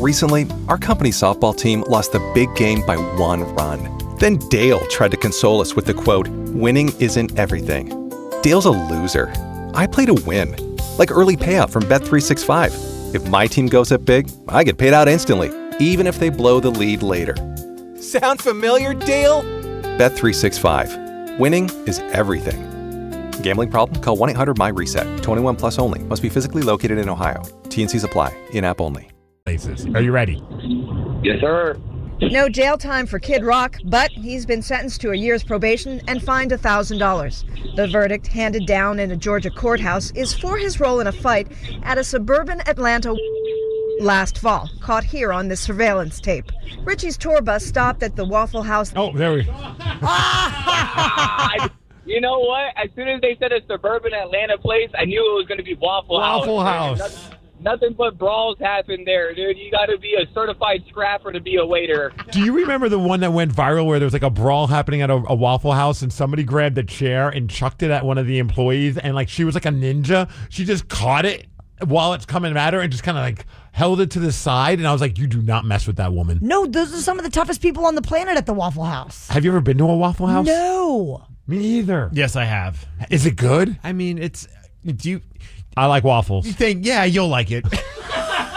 Recently, our company's softball team lost the big game by 1 run. Then Dale tried to console us with the quote, "Winning isn't everything." Dale's a loser. I play to win. Like early payout from Bet365. If my team goes up big, I get paid out instantly, even if they blow the lead later. Sound familiar, Dale? Bet365. Winning is everything. Gambling problem? Call 1-800-MY-RESET. 21 plus only. Must be physically located in Ohio. T&Cs apply. In-app only. Are you ready? Yes, sir. No jail time for Kid Rock, but he's been sentenced to a year's probation and fined $1,000. The verdict, handed down in a Georgia courthouse, is for his role in a fight at a suburban Atlanta last fall, caught here on this surveillance tape. Richie's tour bus stopped at the Waffle House. Oh, there we go. You know what? As soon as they said a suburban Atlanta place, I knew it was going to be Waffle House. Waffle House. Nothing but brawls happen there, dude. You got to be a certified scrapper to be a waiter. Do you remember the one that went viral where there was like a brawl happening at a Waffle House and somebody grabbed a chair and chucked it at one of the employees and like she was like a ninja? She just caught it while it's coming at her and just kind of like held it to the side. And I was like, you do not mess with that woman. No, those are some of the toughest people on the planet at the Waffle House. Have you ever been to a Waffle House? No. Me either. Yes, I have. Is it good? I mean, do you I like waffles. think, yeah, you'll like it.